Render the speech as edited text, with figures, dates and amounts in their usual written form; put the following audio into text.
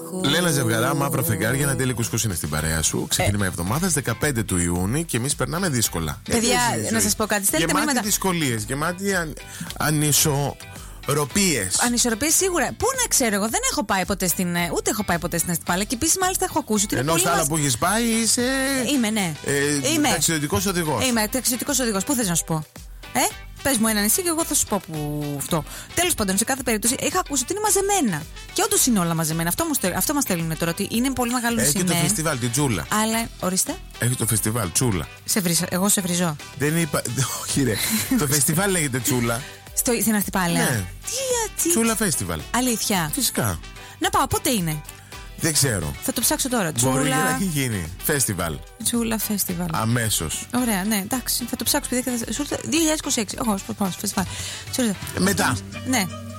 Λένα Ζευγαρά, μαύρα φεγγάρια, ένα τέλειο κουσκούς είναι στην παρέα σου. Ξεκίνημα εβδομάδας 15 του Ιούνιου και εμείς περνάμε δύσκολα. Παιδιά, να σας πω κάτι. Στέλνετε γεμάτη μηνύματα. δυσκολίες, γεμάτη Ανισορροπίες σίγουρα. Πού να ξέρω, εγώ δεν έχω πάει ποτέ στην. Ούτε έχω πάει ποτέ στην Αστυπάλα. Και επίσης, μάλιστα, έχω ακούσει ότι. Ενώ στα άλλα που έχεις πάει είσαι. Είμαι, ναι. Ταξιδιωτικός οδηγός. Είμαι ταξιδιωτικός οδηγός. Πού θες να σου πω? Πες μου ένα νησί και εγώ θα σου πω που αυτό. Τέλος πάντων, σε κάθε περίπτωση είχα ακούσει ότι είναι μαζεμένα. Και όντως είναι όλα μαζεμένα. Αυτό μας στέλνουν τώρα, ότι είναι πολύ μεγάλο νησί. Έχει και το φεστιβάλ, την Τσούλα. Αλλά, ορίστε. Έχει το φεστιβάλ, Τσούλα. Εγώ σε βρίζω. Δεν είπα. Όχι, ρε. Το φεστιβάλ λέγεται Τσούλα. Στην Αστυπάλα. Ναι. Τι. Τσούλα Φεστιβάλ. Αλήθεια. Φυσικά. Να πάω, πότε είναι? Δεν ξέρω. Θα το ψάξω τώρα. Μπορεί να έχει γίνει. Φεστιβάλ. Τσούλα Φεστιβάλ. Αμέσως. Ωραία, ναι, εντάξει. Θα το ψάξω, παιδιά. 2026. Όχι, πώς πάω, φεστιβάλ. Μετά. Ναι.